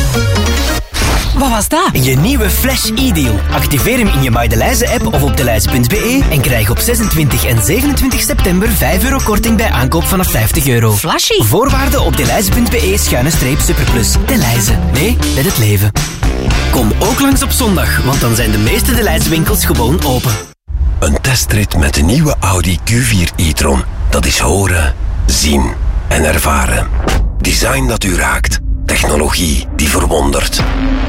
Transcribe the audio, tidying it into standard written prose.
Wat was dat? Je nieuwe Flash e-deal. Activeer hem in je Maydelijze-app of op deleize.be en krijg op 26 en 27 september €5 korting bij aankoop vanaf €50. Flashy. Voorwaarden op deleize.be/superplus. Deleize. Nee, met het leven. Kom ook langs op zondag, want dan zijn de meeste Deleize-winkels gewoon open. Een testrit met de nieuwe Audi Q4 e-tron. Dat is horen, zien en ervaren. Design dat u raakt. Technologie die verwondert.